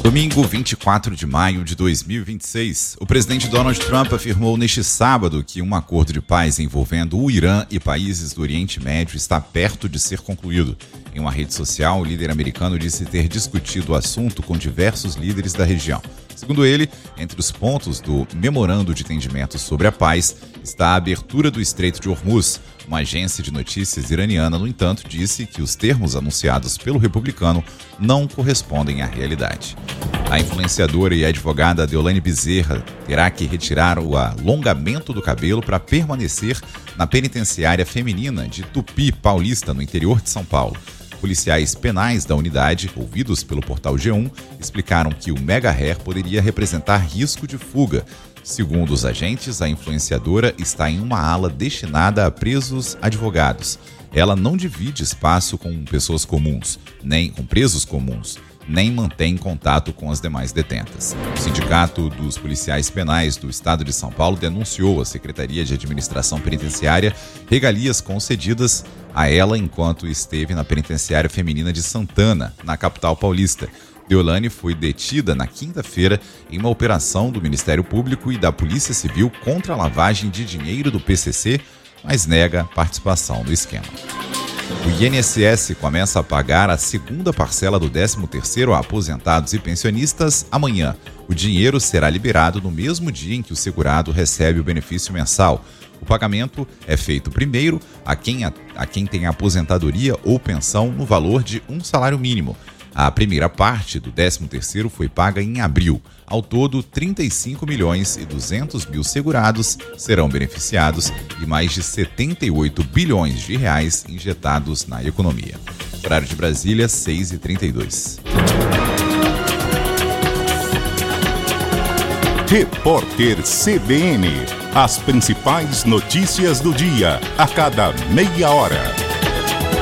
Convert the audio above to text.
Domingo, 24 de maio de 2026. O presidente Donald Trump afirmou neste sábado que um acordo de paz envolvendo o Irã e países do Oriente Médio está perto de ser concluído. Em uma rede social, o líder americano disse ter discutido o assunto com diversos líderes da região. Segundo ele, entre os pontos do memorando de entendimento sobre a paz está a abertura do Estreito de Hormuz. Uma agência de notícias iraniana, no entanto, disse que os termos anunciados pelo republicano não correspondem à realidade. A influenciadora e advogada Deolane Bezerra terá que retirar o alongamento do cabelo para permanecer na penitenciária feminina de Tupi, Paulista, no interior de São Paulo. Policiais penais da unidade, ouvidos pelo portal G1, explicaram que o mega hair poderia representar risco de fuga. Segundo os agentes, a influenciadora está em uma ala destinada a presos advogados. Ela não divide espaço com pessoas comuns, nem com presos comuns, nem mantém contato com as demais detentas. O Sindicato dos Policiais Penais do Estado de São Paulo denunciou à Secretaria de Administração Penitenciária regalias concedidas a ela enquanto esteve na Penitenciária Feminina de Santana, na capital paulista. Deolane foi detida na quinta-feira em uma operação do Ministério Público e da Polícia Civil contra a lavagem de dinheiro do PCC, mas nega participação no esquema. O INSS começa a pagar a segunda parcela do 13º a aposentados e pensionistas amanhã. O dinheiro será liberado no mesmo dia em que o segurado recebe o benefício mensal. O pagamento é feito primeiro a quem tem aposentadoria ou pensão no valor de um salário mínimo. A primeira parte do 13º foi paga em abril. Ao todo, 35 milhões e 200 mil segurados serão beneficiados e mais de 78 bilhões de reais injetados na economia. Horário de Brasília, 6h32. Repórter CBN. As principais notícias do dia, a cada meia hora.